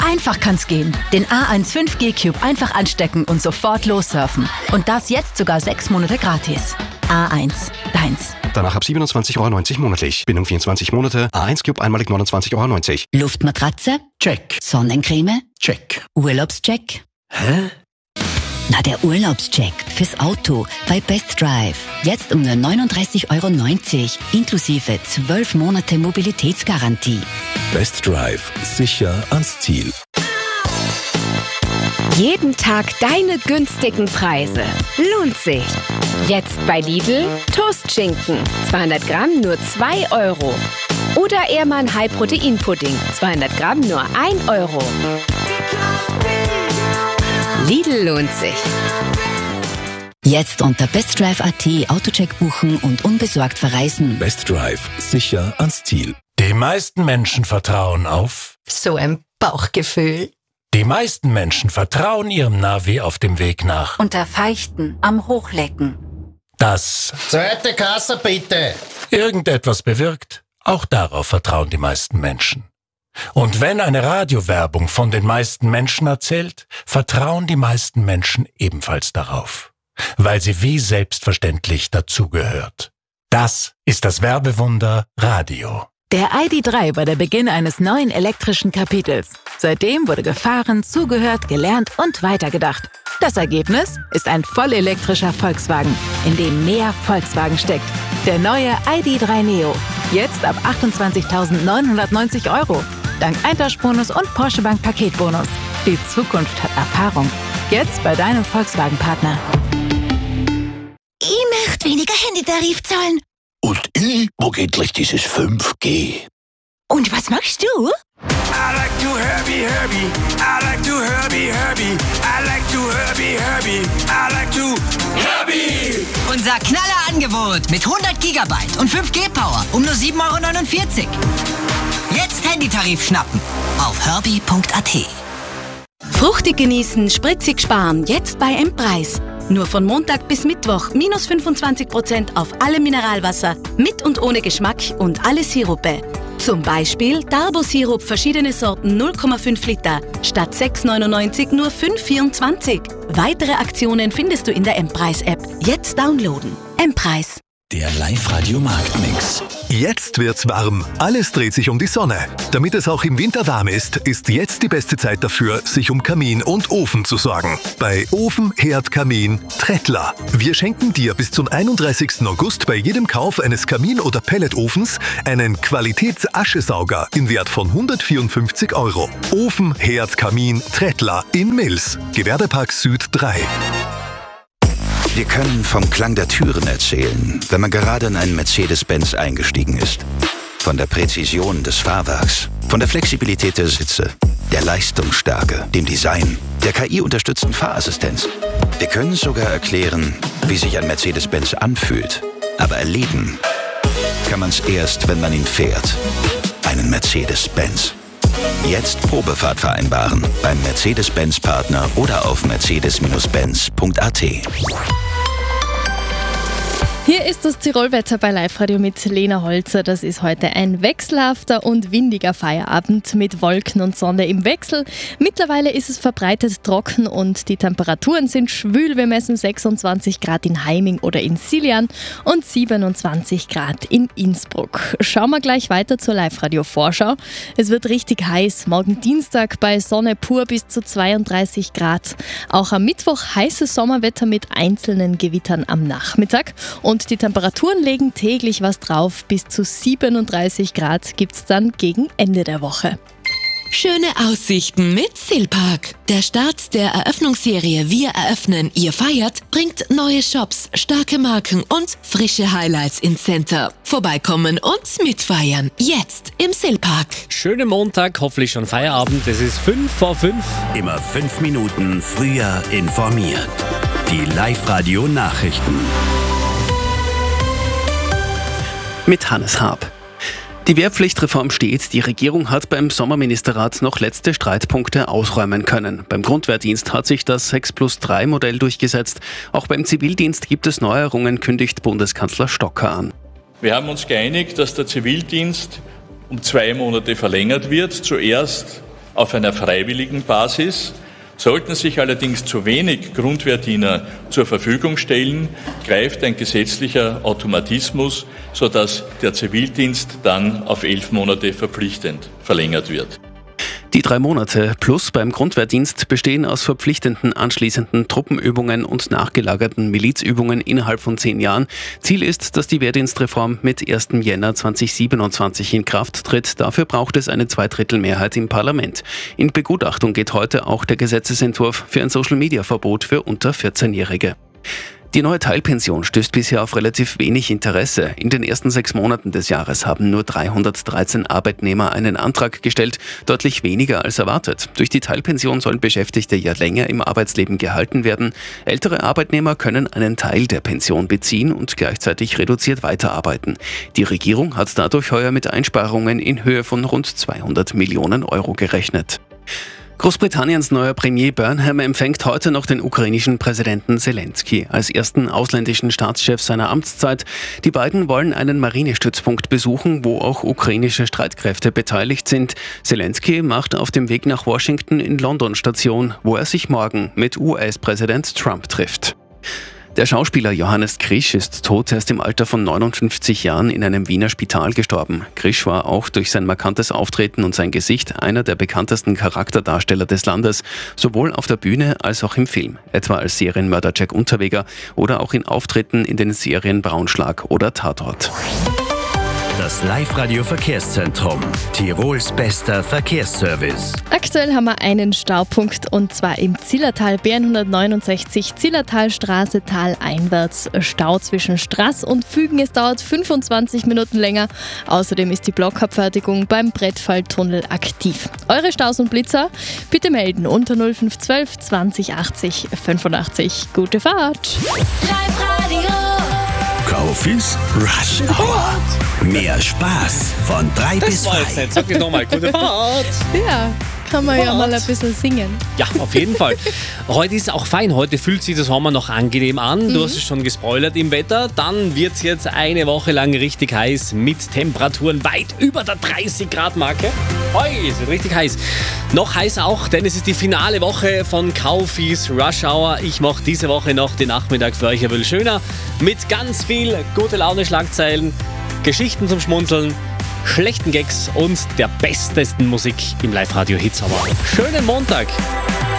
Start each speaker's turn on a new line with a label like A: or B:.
A: Einfach kann's gehen. Den A1 5G Cube einfach anstecken und sofort lossurfen. Und das jetzt sogar 6 Monate gratis. A1, deins.
B: Danach ab 27,90 € monatlich. Bindung 24 Monate. A1 Cube einmalig 29,90 €.
A: Luftmatratze?
C: Check.
A: Sonnencreme?
C: Check.
A: Urlaubscheck?
C: Hä?
A: Na, der Urlaubscheck fürs Auto bei Best Drive. Jetzt um nur 39,90 € inklusive 12 Monate Mobilitätsgarantie.
D: Best Drive. Sicher ans Ziel.
E: Jeden Tag deine günstigen Preise. Lohnt sich. Jetzt bei Lidl Toastschinken. 200 Gramm nur 2 €. Oder Ehrmann High-Protein-Pudding. 200 Gramm nur 1 €. Lidl lohnt sich.
A: Jetzt unter bestdrive.at Autocheck buchen und unbesorgt verreisen.
D: Best Drive. Sicher ans Ziel.
F: Die meisten Menschen vertrauen auf...
G: So ein Bauchgefühl.
F: Die meisten Menschen vertrauen ihrem Navi auf dem Weg nach.
A: Unter Feichten am Hochlecken.
F: Das
C: Zweite Kasse bitte.
F: irgendetwas bewirkt, auch darauf vertrauen die meisten Menschen. Und wenn eine Radiowerbung von den meisten Menschen erzählt, vertrauen die meisten Menschen ebenfalls darauf, weil sie wie selbstverständlich dazugehört. Das ist das Werbewunder Radio.
H: Der ID.3 war der Beginn eines neuen elektrischen Kapitels. Seitdem wurde gefahren, zugehört, gelernt und weitergedacht. Das Ergebnis ist ein vollelektrischer Volkswagen, in dem mehr Volkswagen steckt. Der neue ID.3 Neo. Jetzt ab 28.990 €. Dank Eintauschbonus und Porsche Bank Paketbonus. Die Zukunft hat Erfahrung. Jetzt bei deinem Volkswagen-Partner.
A: Ich möchte weniger Handytarif zahlen.
C: Und ich mag endlich dieses 5G.
A: Und was machst du?
I: I like to Herbie, Herbie. I like to Herbie, Herbie. I like to Herbie, Herbie. I like to Herbie.
G: Unser Knallerangebot mit 100 GB und 5G-Power um nur 7,49 €. Jetzt Handytarif schnappen auf herbie.at.
J: Fruchtig genießen, spritzig sparen, jetzt bei M-Preis. Nur von Montag bis Mittwoch minus 25% auf alle Mineralwasser, mit und ohne Geschmack und alle Sirupe. Zum Beispiel Darbo-Sirup, verschiedene Sorten 0,5 Liter, statt 6,99 nur 5,24. Weitere Aktionen findest du in der M-Preis-App. Jetzt downloaden. M-Preis.
D: Der Live-Radio-Marktmix.
K: Jetzt wird's warm. Alles dreht sich um die Sonne. Damit es auch im Winter warm ist jetzt die beste Zeit dafür, sich um Kamin und Ofen zu sorgen. Bei Ofen, Herd, Kamin Trettler. Wir schenken dir bis zum 31. August bei jedem Kauf eines Kamin- oder Pelletofens einen Qualitätsaschesauger in Wert von 154 €. Ofen, Herd, Kamin Trettler in Mills. Gewerbepark Süd 3.
L: Wir können vom Klang der Türen erzählen, wenn man gerade in einen Mercedes-Benz eingestiegen ist. Von der Präzision des Fahrwerks, von der Flexibilität der Sitze, der Leistungsstärke, dem Design, der KI-unterstützten Fahrassistenz. Wir können sogar erklären, wie sich ein Mercedes-Benz anfühlt. Aber erleben kann man es erst, wenn man ihn fährt. Einen Mercedes-Benz. Jetzt Probefahrt vereinbaren beim Mercedes-Benz-Partner oder auf mercedes-benz.at.
M: Hier ist das Tirolwetter bei Live-Radio mit Lena Holzer. Das ist heute ein wechselhafter und windiger Feierabend mit Wolken und Sonne im Wechsel. Mittlerweile ist es verbreitet trocken und die Temperaturen sind schwül. Wir messen 26 Grad in Heiming oder in Siljan und 27 Grad in Innsbruck. Schauen wir gleich weiter zur Live-Radio-Vorschau. Es wird richtig heiß. Morgen Dienstag bei Sonne pur bis zu 32 Grad. Auch am Mittwoch heißes Sommerwetter mit einzelnen Gewittern am Nachmittag. Und die Temperaturen legen täglich was drauf. Bis zu 37 Grad gibt es dann gegen Ende der Woche.
N: Schöne Aussichten mit Silpark. Der Start der Eröffnungsserie Wir eröffnen, ihr feiert bringt neue Shops, starke Marken und frische Highlights ins Center. Vorbeikommen und mitfeiern. Jetzt im Silpark.
O: Schönen Montag, hoffentlich schon Feierabend. Es ist 5 vor 5.
P: Immer 5 Minuten früher informiert. Die Live-Radio-Nachrichten.
Q: Mit Hannes Haab. Die Wehrpflichtreform steht. Die Regierung hat beim Sommerministerrat noch letzte Streitpunkte ausräumen können. Beim Grundwehrdienst hat sich das 6+3-Modell durchgesetzt. Auch beim Zivildienst gibt es Neuerungen, kündigt Bundeskanzler Stocker an.
R: Wir haben uns geeinigt, dass der Zivildienst um 2 Monate verlängert wird. Zuerst auf einer freiwilligen Basis. Sollten sich allerdings zu wenig Grundwehrdiener zur Verfügung stellen, greift ein gesetzlicher Automatismus, sodass der Zivildienst dann auf 11 Monate verpflichtend verlängert wird.
Q: Die 3 Monate plus beim Grundwehrdienst bestehen aus verpflichtenden anschließenden Truppenübungen und nachgelagerten Milizübungen innerhalb von 10 Jahren. Ziel ist, dass die Wehrdienstreform mit 1. Jänner 2027 in Kraft tritt. Dafür braucht es eine 2/3 im Parlament. In Begutachtung geht heute auch der Gesetzesentwurf für ein Social-Media-Verbot für unter 14-Jährige. Die neue Teilpension stößt bisher auf relativ wenig Interesse. In den ersten 6 Monaten des Jahres haben nur 313 Arbeitnehmer einen Antrag gestellt, deutlich weniger als erwartet. Durch die Teilpension sollen Beschäftigte ja länger im Arbeitsleben gehalten werden. Ältere Arbeitnehmer können einen Teil der Pension beziehen und gleichzeitig reduziert weiterarbeiten. Die Regierung hat dadurch heuer mit Einsparungen in Höhe von rund 200 Millionen Euro gerechnet. Großbritanniens neuer Premier Burnham empfängt heute noch den ukrainischen Präsidenten Zelensky als ersten ausländischen Staatschef seiner Amtszeit. Die beiden wollen einen Marinestützpunkt besuchen, wo auch ukrainische Streitkräfte beteiligt sind. Zelensky macht auf dem Weg nach Washington in London Station, wo er sich morgen mit US-Präsident Trump trifft. Der Schauspieler Johannes Krisch ist tot. Er ist im Alter von 59 Jahren in einem Wiener Spital gestorben. Krisch war auch durch sein markantes Auftreten und sein Gesicht einer der bekanntesten Charakterdarsteller des Landes, sowohl auf der Bühne als auch im Film, etwa als Serienmörder Jack Unterweger oder auch in Auftritten in den Serien Braunschlag oder Tatort.
P: Das Live-Radio-Verkehrszentrum. Tirols bester Verkehrsservice.
M: Aktuell haben wir einen Staupunkt und zwar im Zillertal, B169, Zillertalstraße taleinwärts. Stau zwischen Straß und Fügen. Es dauert 25 Minuten länger. Außerdem ist die Blockabfertigung beim Brettfalltunnel aktiv. Eure Staus und Blitzer bitte melden unter 0512 20 80 85. Gute Fahrt!
P: Live-Radio. Kaufis Rush Hour. Mehr Spaß von 3 bis 5.
O: Sag das nochmal. Gute Fahrt.
M: Ja, kann man ja mal ein bisschen singen.
O: Ja, auf jeden Fall. Heute ist auch fein. Heute fühlt sich der Sommer noch angenehm an. Du hast es schon gespoilert im Wetter. Dann wird es jetzt eine Woche lang richtig heiß mit Temperaturen weit über der 30-Grad-Marke. Hoi, es wird richtig heiß. Noch heißer auch, denn es ist die finale Woche von Kaufis Rush Hour. Ich mache diese Woche noch den Nachmittag für euch ein bisschen schöner mit ganz viel gute Laune, Schlagzeilen, Geschichten zum Schmunzeln, schlechten Gags und der bestesten Musik im Live-Radio-Hits. Schönen Montag!